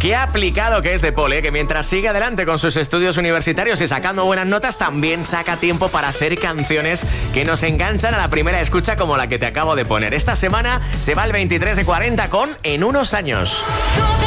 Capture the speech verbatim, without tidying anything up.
Qué aplicado que es de Paul, ¿eh? Que mientras sigue adelante con sus estudios universitarios y sacando buenas notas, también saca tiempo para hacer canciones que nos enganchan a la primera escucha, como la que te acabo de poner. Esta semana se va al veintitrés de cuarenta con En unos años.